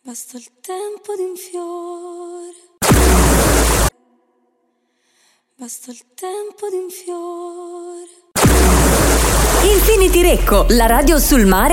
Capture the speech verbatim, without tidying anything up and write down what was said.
Basta il tempo di un fiore. Basta il tempo di un fiore. Infinity Recco, la radio sul mare